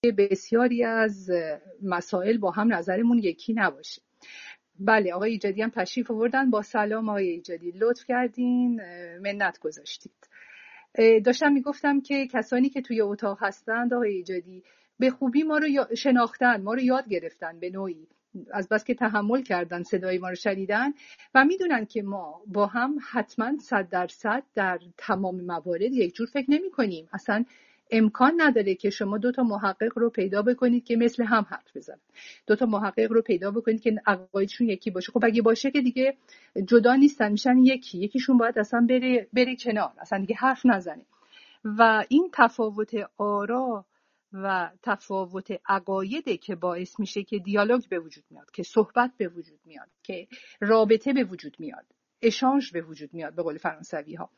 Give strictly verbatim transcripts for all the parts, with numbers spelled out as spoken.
بسیاری از مسائل با هم نظرمون یکی نباشه. بله آقای ایجادی هم تشریف آوردن. با سلام آقای ایجادی، لطف کردین منت گذاشتید. داشتم میگفتم که کسانی که توی اتاق هستند آقای ایجادی به خوبی ما رو شناختن، ما رو یاد گرفتن، به نوعی از بس که تحمل کردن صدای ما رو شنیدن و میدونن که ما با هم حتما صد درصد در تمام موارد یک جور فکر نمی کنیم. اصلا امکان نداره که شما دو تا محقق رو پیدا بکنید که مثل هم حرف بزنن، دو تا محقق رو پیدا بکنید که عقایدشون یکی باشه. خب اگه باشه که دیگه جدا نیستن، میشن یکی، یکیشون باید اصلا بره بره کنار، اصلا دیگه حرف نزنه. و این تفاوت آرا و تفاوت عقایده که باعث میشه که دیالوگ به وجود میاد، که صحبت به وجود میاد، که رابطه به وجود میاد، اشانج به وجود میاد به قول فرانسوی ها.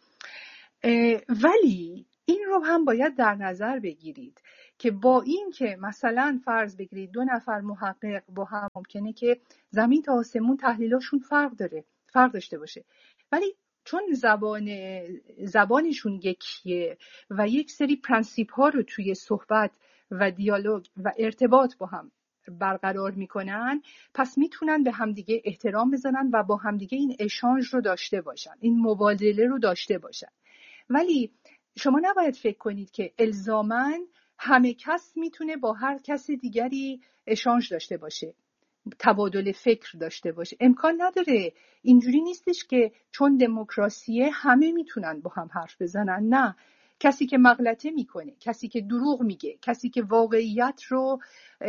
ولی این رو هم باید در نظر بگیرید که با این که مثلا فرض بگیرید دو نفر محقق با هم ممکنه که زمین تا آسمون تحلیلاشون فرق داره، فرق داشته باشه، ولی چون زبان زبانشون یکیه و یک سری پرنسیپ ها رو توی صحبت و دیالوگ و ارتباط با هم برقرار میکنن، پس میتونن به همدیگه احترام بزنن و با همدیگه این اشانج رو داشته باشن، این مبادله رو داشته باشن. ولی شما نباید فکر کنید که الزاماً همه کس میتونه با هر کس دیگری اشانج داشته باشه، تبادل فکر داشته باشه. امکان نداره. اینجوری نیستش که چون دموکراسیه همه میتونن با هم حرف بزنن. نه، کسی که مغلطه میکنه، کسی که دروغ میگه، کسی که واقعیت رو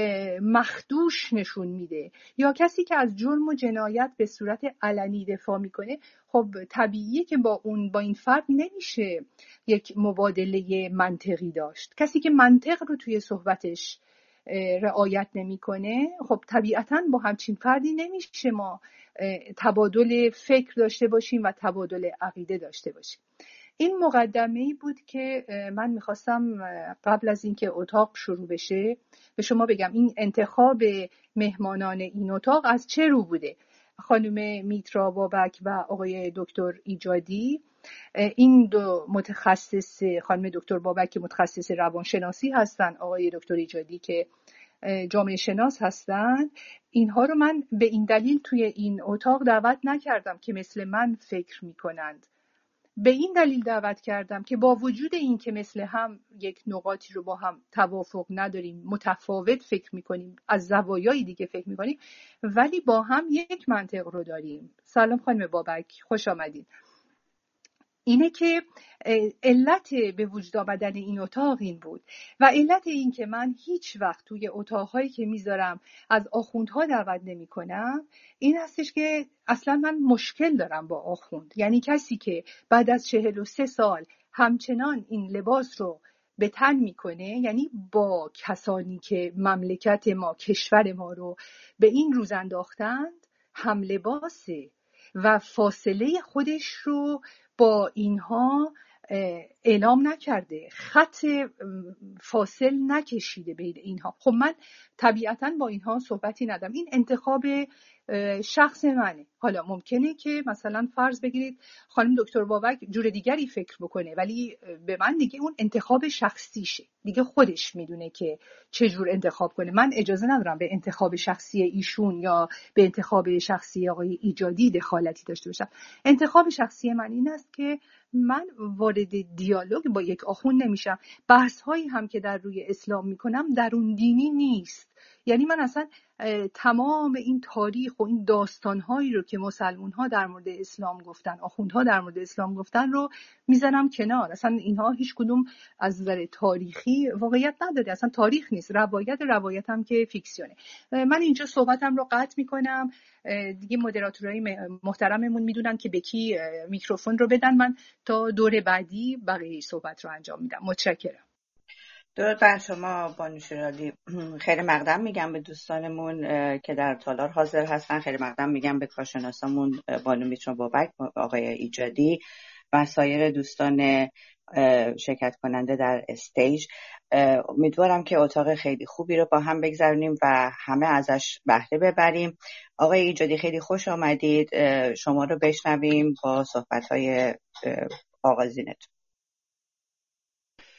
مخدوش نشون میده، یا کسی که از جرم و جنایت به صورت علنی دفاع میکنه، خب طبیعیه که با اون با این فرد نمیشه یک مبادله منطقی داشت. کسی که منطق رو توی صحبتش رعایت نمیکنه، خب طبیعتاً با همچین فردی نمیشه ما تبادل فکر داشته باشیم و تبادل عقیده داشته باشیم. این مقدمه‌ای بود که من میخواستم قبل از اینکه اتاق شروع بشه به شما بگم این انتخاب مهمانان این اتاق از چه رو بوده. خانم میترا بابک و آقای دکتر ایجادی، این دو متخصص، خانم دکتر بابک که متخصص روانشناسی هستن، آقای دکتر ایجادی که جامعه شناس هستن، اینها رو من به این دلیل توی این اتاق دعوت نکردم که مثل من فکر میکنند. به این دلیل دعوت کردم که با وجود این که مثل هم یک نقاطی رو با هم توافق نداریم، متفاوت فکر میکنیم، از زوایای دیگه فکر میکنیم، ولی با هم یک منطق رو داریم. سلام خانم بابک، خوش آمدید. اینه که علت به وجود آمدن این اتاق این بود و علت این که من هیچ وقت توی اتاقهایی که میذارم از آخوندها دعوت نمی کنم این هستش که اصلا من مشکل دارم با آخوند. یعنی کسی که بعد از چهل و سه سال همچنان این لباس رو به تن میکنه، یعنی با کسانی که مملکت ما، کشور ما رو به این روز انداختند هم لباسه و فاصله خودش رو با اینها اعلام نکرده، خط فاصل نکشیده بین اینها. خب من طبیعتاً با اینها صحبتی ندارم. این انتخاب شخص منه. حالا ممکنه که مثلا فرض بگیرید خانم دکتر بابک جور دیگری فکر بکنه، ولی به من دیگه اون انتخاب شخصیشه، دیگه خودش میدونه که چه جور انتخاب کنه. من اجازه ندارم به انتخاب شخصی ایشون یا به انتخاب شخصی آقای ایجادی دخالتی داشته باشم. انتخاب شخصی من این است که من وارد دیالوگ با یک آخوند نمیشم. بحث هایی هم که در روی اسلام میکنم درون دینی نیست. یعنی من اصلا تمام این تاریخ و این داستانهایی رو که مسلمون ها در مورد اسلام گفتن، آخوندها در مورد اسلام گفتن رو میزنم کنار. اصلا اینها هیچ کدوم از نظر تاریخی واقعیت نداره، اصلا تاریخ نیست، روایت روایت هم که فیکسیونه. من اینجا صحبتم رو قطع میکنم. دیگه مدیراتورای محترممون میدونن که به کی میکروفون رو بدن. من تا دور بعدی بقیه صحبت رو انجام میدم. متشکرم. درود بر شما بانو شیرالی. خیلی مقدم میگم به دوستانمون که در تالار حاضر هستن. خیلی مقدم میگم به کارشناسامون بانو میترا بابک، آقای ایجادی و سایر دوستان شرکت کننده در استیج. امیدوارم که اتاق خیلی خوبی رو با هم بگذرونیم و همه ازش بهره ببریم. آقای ایجادی خیلی خوش آمدید. شما رو بشنویم با صحبت‌های آغازینتون.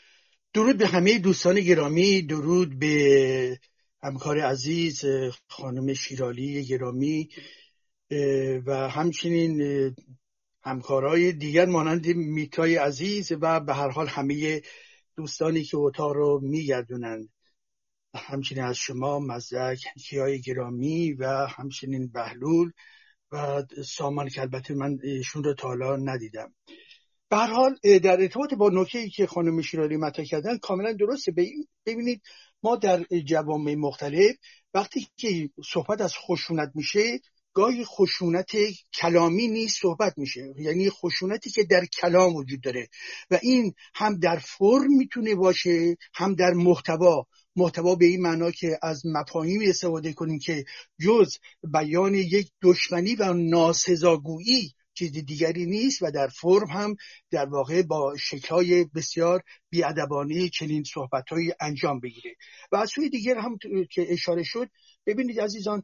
درود به همه دوستان گرامی، درود به همکار عزیز خانم شیرالی گرامی و همچنین همکارای دیگر مانند میتای عزیز و به هر حال همه دوستانی که اتاق رو میگردونند، همچنین از شما مزدک کیای گرامی و همچنین بهلول و سامان که البته من ایشون رو تا حالا ندیدم. به هر حال در ارتباط با نکته‌ای که خانم شیرالی مطرح کردن کاملا درسته. ببینید ما در جوامع مختلف وقتی که صحبت از خشونت میشه، گاهی خشونت کلامی نیست صحبت میشه، یعنی خشونتی که در کلام وجود داره و این هم در فرم میتونه باشه هم در محتوا. محتوا به این معنا که از مفاهیمی استفاده کنیم که جز بیان یک دشمنی و ناسزاگویی چیز دیگری نیست و در فرم هم در واقع با شکل‌های بسیار بی‌ادبانه چنین صحبت‌هایی انجام بگیره. و از سوی دیگر هم که اشاره شد، ببینید عزیزان،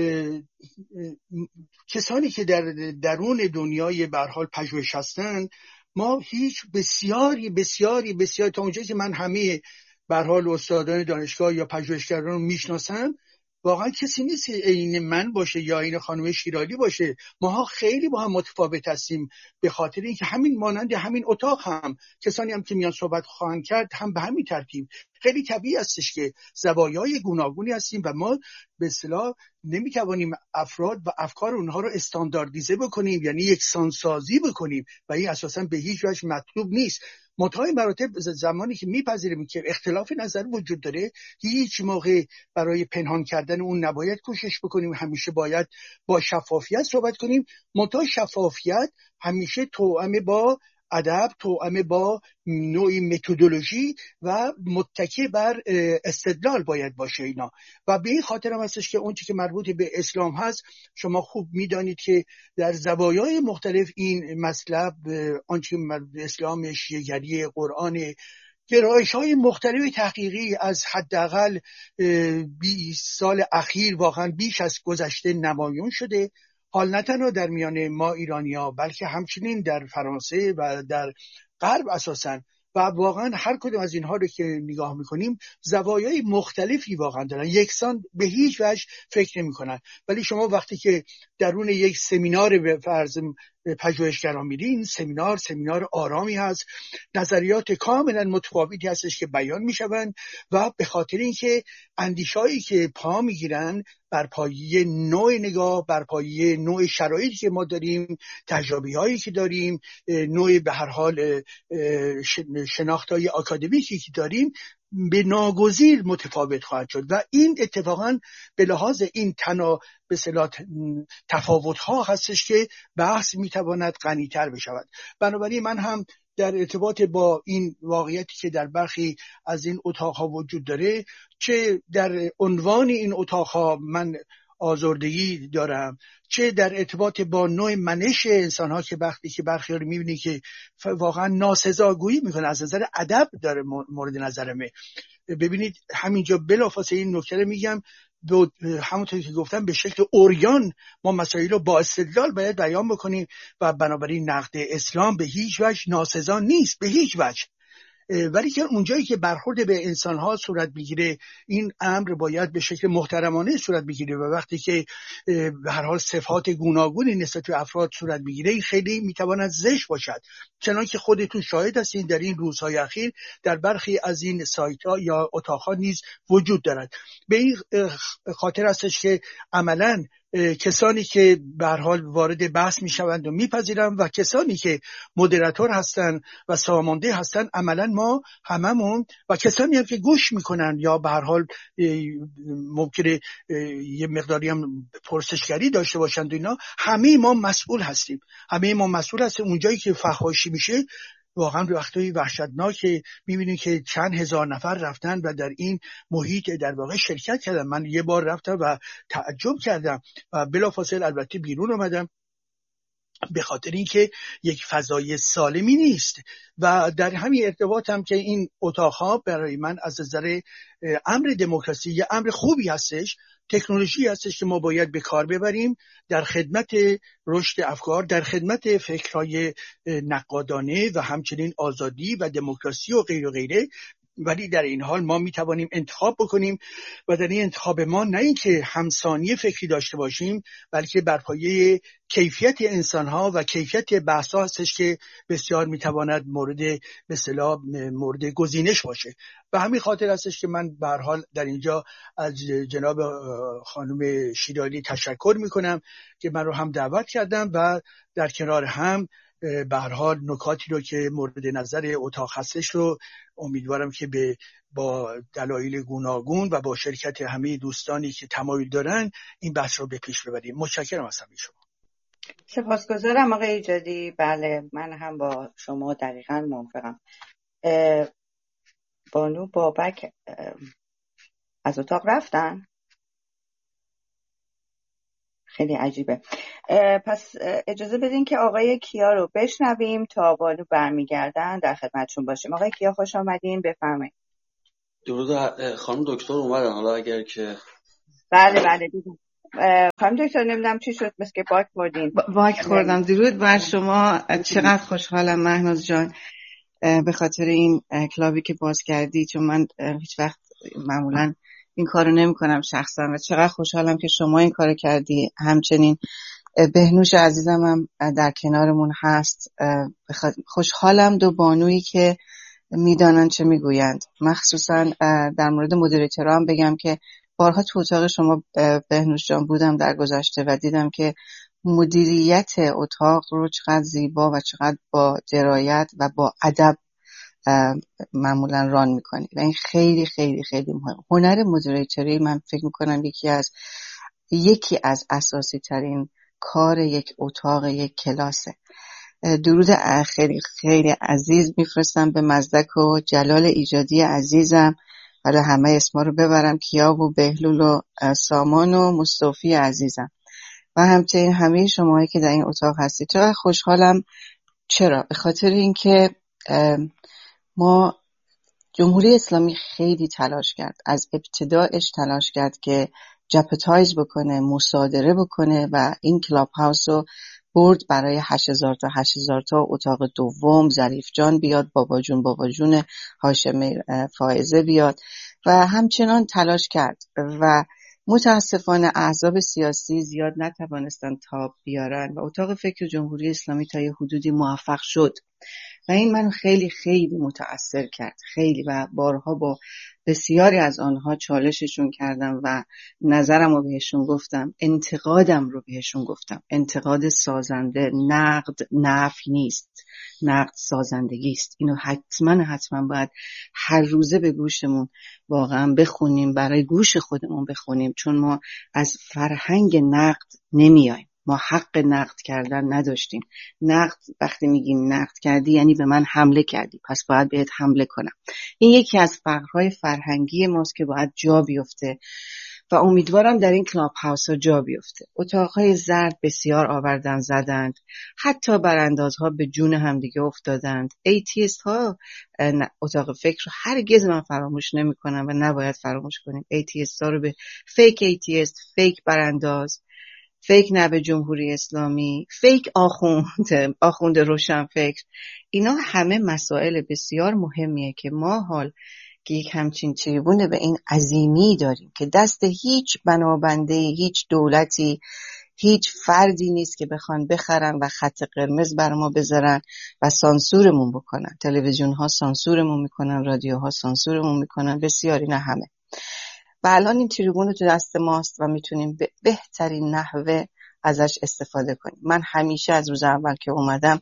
کسانی که در درون دنیای به هر حال پژوهش هستند، ما هیچ بسیاری بسیاری بسیار تا اونجایی که من همه به هر حال استادان دانشگاه یا پژوهشگران رو میشناسم، واقعا کسی نیست عین من باشه یا عین خانم شیرالی باشه. ماها خیلی با هم متفاوت هستیم، به خاطر اینکه همین مانند همین اتاق هم کسانی هم که میان صحبت خواهند کرد هم به همین ترتیب خیلی طبیعی هستش که زوایای گوناگونی هستیم و ما به اصطلاح نمیتوانیم افراد و افکار اونها رو استانداردیزه بکنیم، یعنی یکسانسازی بکنیم و این اساسا به هیچ وجه مطلوب نیست. منتهای مراتب زمانی که میپذیریم که اختلاف نظر وجود داره، هیچ موقع برای پنهان کردن اون نباید کوشش بکنیم، همیشه باید با شفافیت صحبت کنیم. منتهای شفافیت همیشه توأم با ادب، توأم با نوعی متدولوژی و متکی بر استدلال باید باشه اینا. و به این خاطر هم هستش که اون چیزی که مربوط به اسلام هست، شما خوب میدانید که در زوایای مختلف این مطلب، آنچه اسلام، شیعه‌گری، قرآن، گرایش‌های مختلف تحقیقی از حداقل بیست سال اخیر واقعا بیش از گذشته نمایان شده. حال نه تنها در میان ما ایرانی‌ها بلکه همچنین در فرانسه و در غرب اساساً، و واقعا هر کدوم از اینها رو که نگاه میکنیم زوایای مختلفی واقعا دارن، یکسان به هیچ وجه فکر نمیکنن. ولی شما وقتی که درون یک سمینار به فرض پژوهشگران میرین، سمینار سمینار آرامی هست، نظریات کاملا متفاوتی هستش که بیان میشوند و به خاطر اینکه اندیشایی که پا میگیرن بر پایه نوع نگاه، بر پایه نوع شرایطی که ما داریم، تجربی‌هایی که داریم، نوع به هر حال شناخت‌های آکادمیکی که داریم، به ناگزیر متفاوت خواهد شد و این اتفاقا به لحاظ این تنا به اصطلاح تفاوت‌ها هستش که بحث میتواند غنی‌تر بشود. بنابراین من هم در ارتباط با این واقعیتی که در برخی از این اتاق‌ها وجود داره، چه در عنوان این اتاق‌ها من آزردگی دارم، چه در ارتباط با نوع منش انسان‌ها که وقتی که برخی رو می‌بینی که واقعا ناسزاگویی میکنه از نظر ادب داره مورد نظرمه. ببینید همینجا بلافاصله این نکته رو میگم، همونطور که گفتم به شکل اوریان ما مسائل رو با استدلال باید بیان بکنیم و بنابراین نقد اسلام به هیچ وجه ناسزا نیست، به هیچ وجه. ولی که اونجایی که برخورد به انسان‌ها صورت بگیره، این امر باید به شکل محترمانه صورت بگیره و وقتی که به هر حال صفات گوناگونی نسبت به افراد صورت بگیره، این خیلی میتواند زشت باشد. چنانکه خودتون شاهد هستین در این روزهای اخیر در برخی از این سایت‌ها یا اتاق‌ها نیز وجود دارد. به این خاطر هستش که عملاً کسانی که به هر حال وارد بحث میشوند و میپذیرند و کسانی که مدیراتور هستند و سامانده هستند، عملا ما هممون و کسانی هم که گوش میکنن یا به هر حال ممکنه یه مقداری هم پرسشگری داشته باشند، اینا همه ما مسئول هستیم. همه ما مسئول هستیم. اونجایی که فحاشی میشه واقعا وقتی وحشتناک میبینیم که چند هزار نفر رفتن و در این محیط در واقع شرکت کردن. من یه بار رفتم و تعجب کردم و بلافاصله البته بیرون اومدم، به خاطر اینکه یک فضای سالمی نیست. و در همین ارتباط هم که این اتاقها برای من از نظر امر دموکراسی یه امر خوبی هستش، تکنولوژی هستش که ما باید به کار ببریم در خدمت رشد افکار، در خدمت فکرهای نقادانه و همچنین آزادی و دموکراسی و غیر و غیره. ولی در این حال ما می توانیم انتخاب بکنیم و در این انتخاب ما نه اینکه همسانی فکری داشته باشیم، بلکه بر پایه کیفیت انسان‌ها و کیفیت بحث‌ها هستش که بسیار می تواند مورد به اصطلاح مورد گزینش باشه. و همین خاطر هستش که من به هر حال در اینجا از جناب خانم شیرالی تشکر می کنم که من رو هم دعوت کردم و در کنار هم به هر حال نکاتی رو که مورد نظر اتاق هستش رو امیدوارم که به با دلایل گوناگون و با شرکت همه دوستانی که تمایل دارن این بحث رو به پیش ببریم. متشکرم از همه شما. سپاسگزارم آقای ایجادی. بله من هم با شما دقیقاً موافقم. بانو بابک از اتاق رفتن؟ خیلی عجیبه. پس اجازه بدین که آقای کیا رو بشنویم تا بانو برمیگردن در خدمتشون باشیم. آقای کیا خوش آمدین، بفرمایید. درود خانم دکتر اومدن، حالا اگر که بله بله دیدم. خانم دکتر نمیدونم چی شد، مثل که باک خوردین. باک خوردم. درود بر شما. چقدر خوشحالم مهناز جان به خاطر این کلابی که باز کردی، چون من هیچ وقت معمولا این کارو نمی کنم شخصا و چقدر خوشحالم که شما این کارو کردی. همچنین بهنوش عزیزم هم در کنارمون هست. خوشحالم دو بانویی که میدانن چه میگویند. مخصوصا در مورد مدیریتورها هم بگم که بارها تو اتاق شما بهنوش جان بودم در گذشته و دیدم که مدیریت اتاق رو چقدر زیبا و چقدر با درایت و با ادب معمولا ران میکنی و این خیلی خیلی خیلی مهم. هنر مدیریتوری من فکر میکنم یکی از یکی از اساسی ترین کار یک اتاق، یک کلاسه. درود خیلی خیلی عزیز میفرستم به مزدک و جلال ایجادی عزیزم، حالا همه اسما رو ببرم، کیا و بهلول و سامان و مصطفی عزیزم و همچنین همه شماهایی که در این اتاق هستید. چقدر خوشحالم. چرا؟ به خاطر اینکه ما جمهوری اسلامی خیلی تلاش کرد، از ابتدایش تلاش کرد که جپتایز بکنه، مصادره بکنه و این کلاب هاوس رو برد برای هشت هزار تا هشت هزار تا اتاق دوم، ظریف جان بیاد، بابا جون بابا جون هاشمی فائزه بیاد و همچنان تلاش کرد و متاسفانه احزاب سیاسی زیاد نتوانستن تاب بیارن و اتاق فکر جمهوری اسلامی تا یه حدودی موفق شد و این منو خیلی خیلی متأثر کرد، خیلی، و بارها با بسیاری از آنها چالششون کردم و نظرم رو بهشون گفتم، انتقادم رو بهشون گفتم. انتقاد سازنده، نقد نفی نیست، نقد سازندگی است. اینو حتما حتما باید هر روزه به گوشمون واقعا بخونیم، برای گوش خودمون بخونیم، چون ما از فرهنگ نقد نمیایم. ما حق نقد کردن نداشتیم. نقد، وقتی میگیم نقد کردی یعنی به من حمله کردی، پس باید بهت حمله کنم. این یکی از فقرهای فرهنگی ماست که باید جا بیفته و امیدوارم در این کلاب هاوس ها جا بیفته. اتاقهای زرد بسیار آوردن زدند، حتی براندازها به جون همدیگه افتادند. ایتیست ها اتاق فکر رو هرگز من فراموش نمی کنم و نباید فراموش کنیم. ایتیست ها رو به فیک ایتیست، فیک برانداز، فیک نب جمهوری اسلامی، فیک آخوند، آخوند روشن فکر، اینا همه مسائل بسیار مهمیه که ما حال که یک همچین تریبون به این عظیمی داریم که دست هیچ بنابنده، هیچ دولتی، هیچ فردی نیست که بخوان بخرن و خط قرمز بر ما بذارن و سانسورمون بکنن. تلویزیون ها سانسورمون میکنن، رادیو ها سانسورمون میکنن، بسیاری، نه همه. و الان این تریبون رو تو دست ماست و میتونیم به بهترین نحوه ازش استفاده کنیم. من همیشه از روز اول که اومدم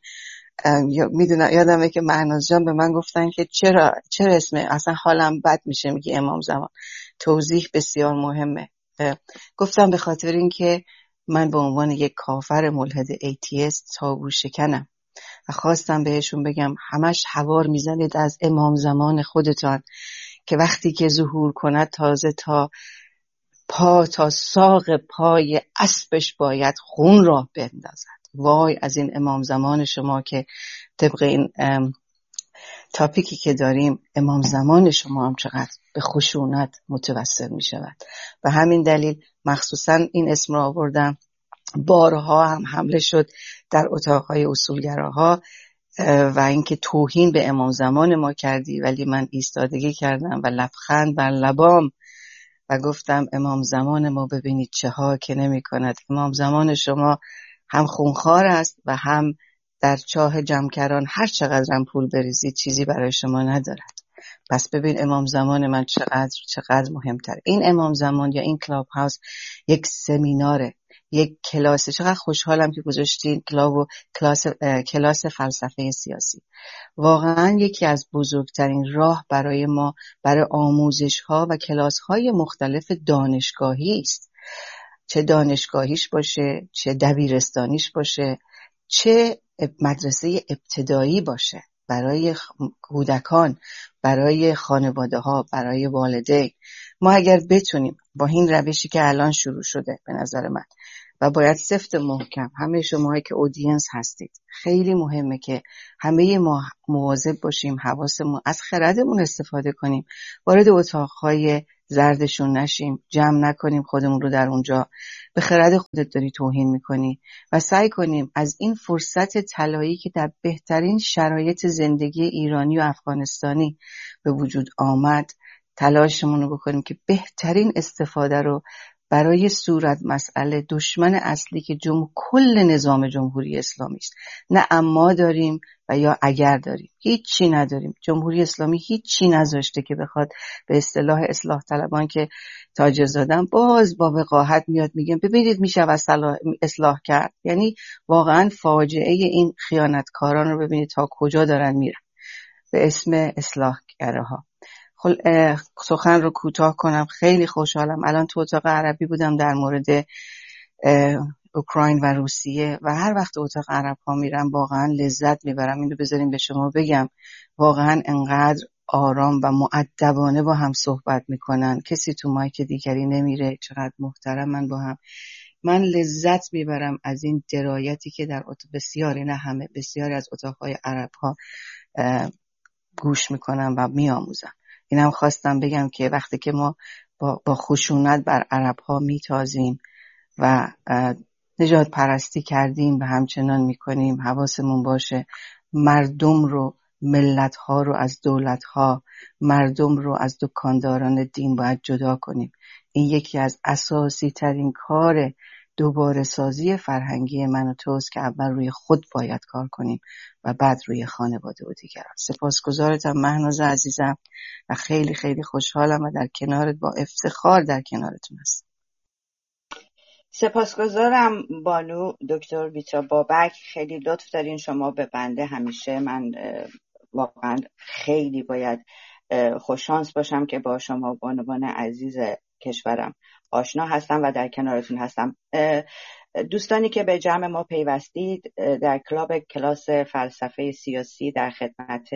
میدونم، یادمه که مهناز جان به من گفتن که چرا چرا اسم اصلا حالم بد میشه میگی امام زمان. توضیح بسیار مهمه. گفتم به خاطر اینکه من به عنوان یک کافر ملحد ایتیست تابو شکنم و خواستم بهشون بگم همش حوار میزنید از امام زمان خودتان که وقتی که ظهور کند تازه تا پا تا ساق پای اسبش باید خون راه بندازد. وای از این امام زمان شما که طبق این تاپیکی که داریم، امام زمان شما هم چقدر به خشونت متوسل می شود. و همین دلیل مخصوصا این اسم را آوردم. بارها هم حمله شد در اتاقهای اصولگراها و اینکه توهین به امام زمان ما کردی، ولی من ایستادگی کردم و لبخند بر لبام و گفتم امام زمان ما ببینید چه ها که نمی کند. امام زمان شما هم خونخوار است و هم در چاه جمکران هر چقدر هم پول بریزید چیزی برای شما ندارد. پس ببین امام زمان من چقدر چقدر مهمتر. این امام زمان یا این کلاب هاوس یک سمیناره، یک کلاس. چقدر خوشحالم که گذاشتین کلاب و کلاس کلاس فلسفه سیاسی. واقعا یکی از بزرگترین راه برای ما برای آموزش ها و کلاس های مختلف دانشگاهی است. چه دانشگاهیش باشه، چه دبیرستانیش باشه، چه مدرسه ابتدایی باشه، برای کودکان، برای خانواده ها، برای والدین. ما اگر بتونیم با این روشی که الان شروع شده به نظر من و باید سفت محکم، همه شماهایی که اودینس هستید خیلی مهمه که همه ما مواظب باشیم، حواسمون از خردمون استفاده کنیم، وارد اتاقهای زردشون نشیم، جمع نکنیم خودمون رو در اونجا. به خرد خودت داری توهین میکنی و سعی کنیم از این فرصت طلایی که در بهترین شرایط زندگی ایرانی و افغانستانی به وجود آمد تلاشمون رو بکنیم که بهترین استفاده رو برای صورت مسئله دشمن اصلی که جم... کل نظام جمهوری اسلامی است. نه اما داریم و یا اگر داریم، هیچی نداریم. جمهوری اسلامی هیچی نذاشته که بخواد به اصطلاح اصلاح طلبان که تاج زادن باز با وقاحت میاد میگن ببینید میشه اصلاح کرد. یعنی واقعا فاجعه این خیانتکاران رو ببینید تا کجا دارن میرن به اسم اصلاحگره ها. سخن رو کوتاه کنم، خیلی خوشحالم. الان تو اتاق عربی بودم در مورد اوکراین و روسیه و هر وقت اتاق عرب ها میرم واقعا لذت میبرم. اینو بذاریم به شما بگم، واقعا انقدر آرام و مؤدبانه با هم صحبت میکنن، کسی تو مایک دیگری نمیره، چقدر محترمن با هم. من لذت میبرم از این درایتی که در اتاق بسیاری، نه همه، بسیاری از اتاقهای عرب ها گوش میکنم و میآموزم. اینم خواستم بگم که وقتی که ما با, با خشونت بر عرب ها میتازیم و نجات پرستی کردیم و همچنان میکنیم، حواسمون باشه مردم رو، ملت ها رو از دولت ها، مردم رو از دکانداران دین باید جدا کنیم. این یکی از اساسی ترین کار دوباره سازی فرهنگی من و توست که اول روی خود باید کار کنیم و بعد روی خانواده و دیگران. سپاسگزارتم مهناز عزیزم و خیلی خیلی خوشحالم و در کنارت با افتخار در کنارتون هستم. سپاسگزارم بانو دکتر ویترا بابک، خیلی لطف دارین شما به بنده. همیشه من واقعا خیلی باید خوششانس باشم که با شما بانوان عزیز کشورم آشنا هستم و در کنارتون هستم. دوستانی که به جمع ما پیوستید، در کلاب کلاس فلسفه سیاسی در خدمت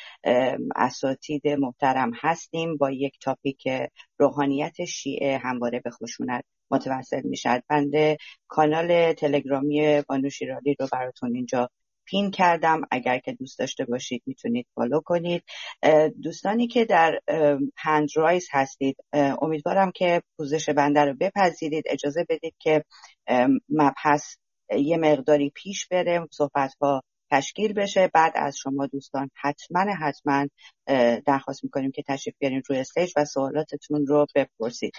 اساتید محترم هستیم با یک تاپیک روحانیت شیعه همواره به خشونت متوسل میشد. بنده کانال تلگرامی بانو شیرالی رو براتون اینجا پین کردم، اگر که دوست داشته باشید میتونید فالو کنید. دوستانی که در هند رایز هستید، امیدوارم که پوزش بنده رو بپذیرید، اجازه بدید که مبحث یه مقداری پیش بره، صحبت ها تشکیل بشه. بعد از شما دوستان حتما حتما درخواست میکنیم که تشریف بیارین روی استیج و سوالاتتون رو بپرسید.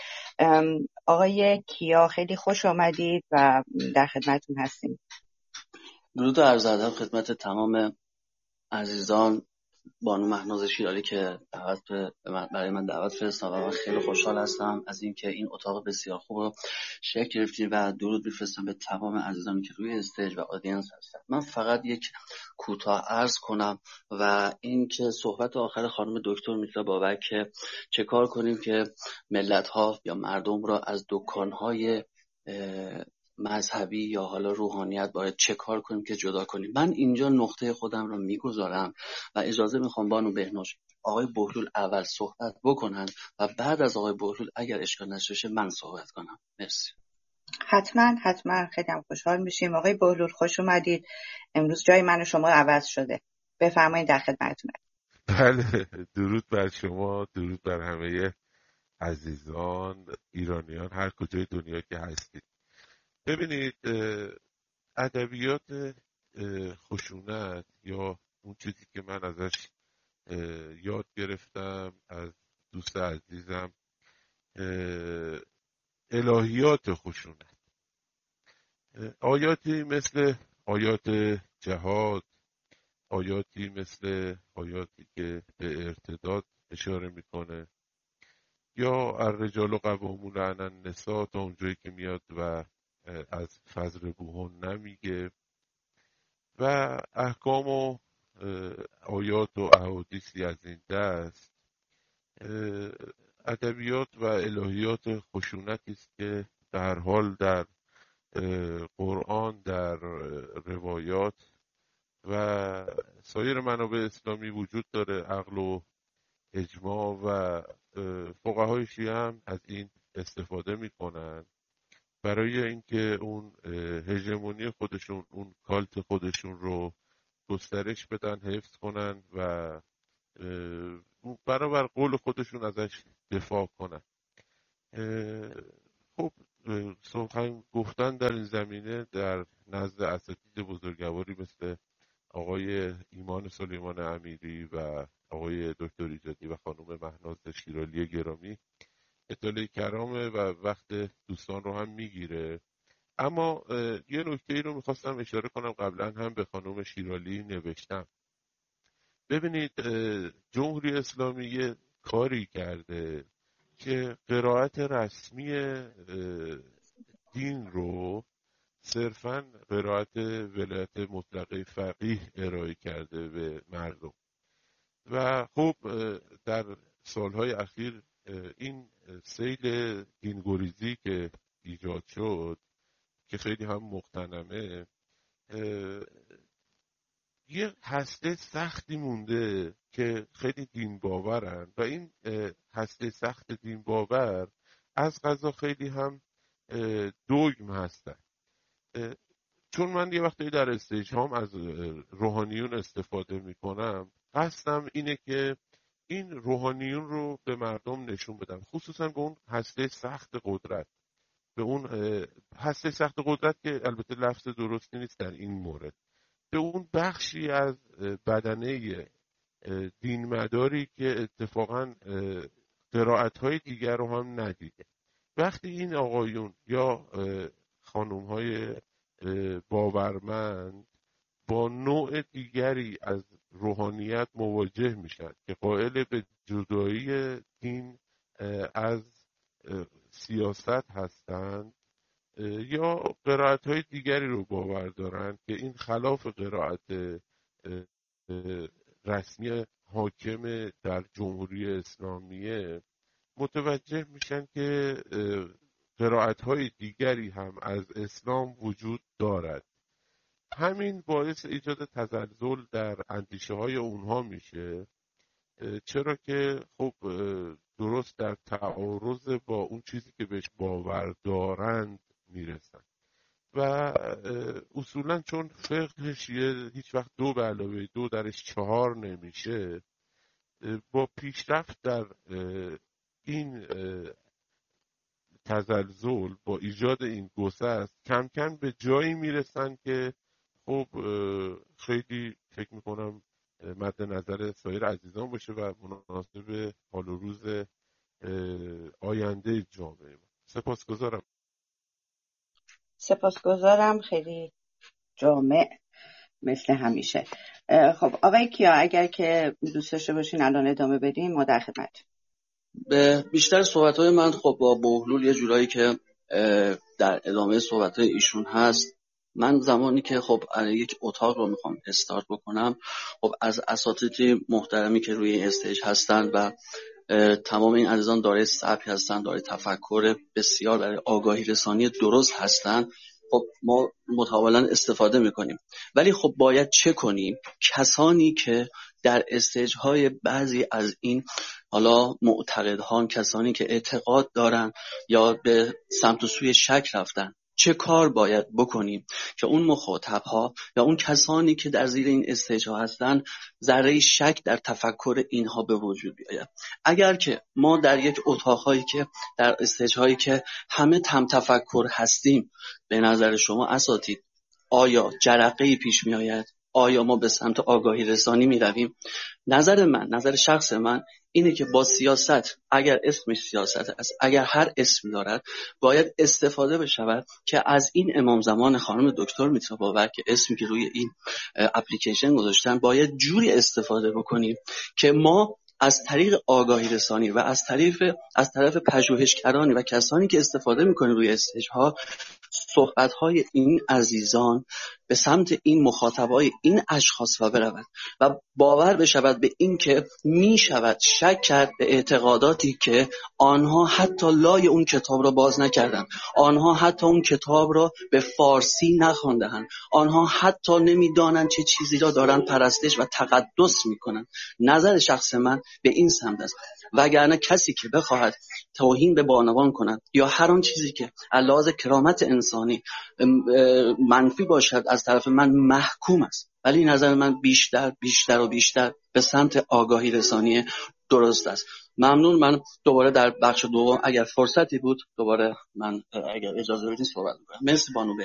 آقای کیا خیلی خوش آمدید و در خدمتتون هستیم. درود و عرض ادب خدمت تمام عزیزان. بانو مهناز شیرالی که دعوت برای من دعوت فرستادن و خیلی خوشحال هستم از اینکه این اتاق بسیار خوب رو شکل گرفتین و درود میفرستم به تمام عزیزانی که روی استیج و آدینس هستن. من فقط یک کوتاه عرض کنم و اینکه صحبت آخر خانم دکتر میترا بابک که چه کار کنیم که ملت ها یا مردم را از دکان های مذهبی یا حالا روحانیت باید چه کار کنیم که جدا کنیم. من اینجا نقطه خودم رو میگذارم و اجازه میخوام بانو بهنوش آقای بهلول اول صحبت بکنن و بعد از آقای بهلول اگر اشکال نشه من صحبت کنم. مرسی. حتما حتما خیلی خوشحال میشیم. آقای بهلول خوش اومدید. امروز جای من و شما عوض شده. بفرمایید در خدمتتونم. بله، درود بر شما، درود بر همه عزیزان ایرانیان هر کجای دنیا که هستید. ببینید، ادبیات خشونت یا اون چیزی که من ازش یاد گرفتم از دوست عزیزم، الهیات خشونت، آیاتی مثل آیات جهاد، آیاتی مثل آیاتی که به ارتداد اشاره میکنه، یا الرجال قوامون علی النساء تا اونجایی که میاد و از فضربوهن نمیگه، و احکام و آیات و احادیثی از این دست. ادبیات و الهیات خشونتی است که در حال در قرآن، در روایات و سایر منابع اسلامی وجود داره. عقل و اجماع و فقهای شیعه هم از این استفاده میکنن برای اینکه اون هژمونی خودشون، اون کالت خودشون رو گسترش بدن، حفظ کنن و برابر قول خودشون ازش دفاع کنن. خب سخن گفتن در این زمینه در نزد اساتید بزرگواری مثل آقای ایمان سلیمان امیری و آقای دکتر ایجادی و خانم مهناز شیرالی گرامی اطلاع کرامه و وقت دوستان رو هم میگیره. اما یه نکته ای رو میخواستم اشاره کنم، قبلا هم به خانم شیرالی نوشتم. ببینید جمهوری اسلامی یه کاری کرده که قرائت رسمی دین رو صرفاً قرائت ولایت مطلقه فقیه ارائه کرده به مردم و خب در سالهای اخیر این سیل دینگریزی که ایجاد شد که خیلی هم مقتنمه، یه هسته سختی مونده که خیلی دین باورن و این هسته سخت دین باور از قضا خیلی هم دوگم هستن. چون من یه وقتی در استیج هم از روحانیون استفاده میکنم، قصدم اینه که این روحانیون رو به مردم نشون بدم، خصوصا به اون هسته سخت قدرت، به اون هسته سخت قدرت که البته لفظ درستی نیست در این مورد، به اون بخشی از بدنه دین مداری که اتفاقا قرائت‌های دیگر رو هم ندیده. وقتی این آقایون یا خانوم‌های باورمند با نوع دیگری از روحانیت مواجه میشن که قائل به جدایی دین از سیاست هستند یا قرائت‌های دیگری رو باور دارن که این خلاف قرائت رسمی حاکم در جمهوری اسلامیه، متوجه میشن که قرائت‌های دیگری هم از اسلام وجود دارد. همین باعث ایجاد تزلزل در اندیشه های اونها میشه، چرا که خب درست در تعارض با اون چیزی که بهش باور دارند میرسن و اصولا چون فقه شیعه هیچ وقت دو به علاوه دو درش چهار نمیشه، با پیشرفت در این تزلزل، با ایجاد این گسست، کم کم به جایی میرسن که خب خیلی فکر میکنم مد نظر سایر عزیزان باشه و مناسب حال و روز آینده جامعه ما. سپاسگزارم. سپاسگزارم، خیلی جامع مثل همیشه. خب آقای کیا، اگر که دوست داشته باشین الان ادامه بدیم ما در خدمت. به بیشتر صحبت‌های من خب با بهلول یه جورایی که در ادامه صحبت‌های ایشون هست، من زمانی که خب یک اتاق رو میخوام استارت بکنم، خب از اساتید محترمی که روی استیج هستن و تمام این عزیزان دارای سبک هستن، دارای تفکر بسیار برای آگاهی رسانی درست هستن، خب ما متقابلا استفاده میکنیم. ولی خب باید چه کنیم؟ کسانی که در استیج های بعضی از این حالا معتقدان، کسانی که اعتقاد دارن یا به سمت و سوی شک رفتن، چه کار باید بکنیم که اون مخاطب ها یا اون کسانی که در زیر این استیج ها هستن ذره شک در تفکر اینها به وجود بیاید؟ اگر که ما در یک اتاق هایی که در استیج هایی که همه تم تفکر هستیم، به نظر شما اساتید آیا جرقه‌ای پیش می آید؟ آیا ما به سمت آگاهی رسانی می رویم؟ نظر من، نظر شخص من اینه که با سیاست، اگر اسمش سیاست است، اگر هر اسمی دارد، باید استفاده بشود که از این امام زمان خانم دکتر میترا باور که اسمی که روی این اپلیکیشن گذاشتن، باید جوری استفاده بکنیم که ما از طریق آگاهی رسانی و از طریق از طرف پژوهشگرانی و کسانی که استفاده میکنیم روی استیج ها، صحبت‌های این عزیزان به سمت این مخاطبای این اشخاص و برود و باور بشود به این که می شود شک کرد به اعتقاداتی که آنها حتی لای اون کتاب را باز نکردند، آنها حتی اون کتاب را به فارسی نخواندند، آنها حتی نمیدانند چه چیزی را دارند پرستش و تقدس میکنند. نظر شخص من به این سمت است. وگرنه کسی که بخواهد توهین به بانوان کند یا هر آن چیزی که علاوه کرامت انسانی منفی باشد از طرف من محکوم است. ولی نظر من بیشتر بیشتر و بیشتر به سمت آگاهی رسانی درست است. ممنون. من دوباره در بخش دوم اگر فرصتی بود دوباره من اگر اجازه بدید صحبت می‌کنم. مرسی بانو.